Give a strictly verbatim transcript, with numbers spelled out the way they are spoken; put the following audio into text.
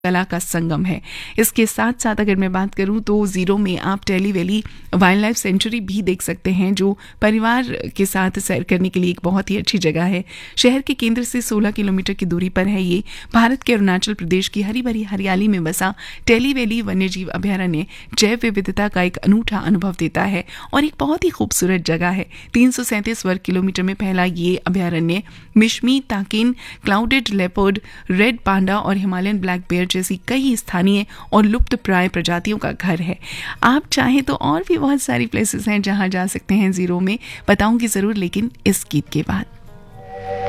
कला का संगम है। इसके साथ साथ अगर मैं बात करूं तो ज़ीरो में आप tele valley wild life sanctuary भी देख सकते हैं, जो परिवार के साथ सैर करने के लिए एक बहुत ही अच्छी जगह है। शहर के केंद्र से सोलह किलोमीटर की दूरी पर है ये। भारत के अरुणाचल प्रदेश की हरी भरी हरियाली में बसा टेली वैली वन्यजीव अभयारण्य जैव विविधता का एक अनूठा अनुभव देता है और एक बहुत ही खूबसूरत जगह है। तीन सौ सैंतीस वर्ग किलोमीटर में फैला ये अभयारण्य Mishmi, ताकिन, clouded leopard, red panda और हिमालयन ब्लैक बेयर जैसी कई स्थानीय और लुप्त प्राय प्रजातियों का घर है। आप चाहें तो और भी बहुत सारी प्लेसेस हैं जहां जा सकते हैं ज़ीरो में, बताऊंगी ज़रूर लेकिन इस गीत के बाद।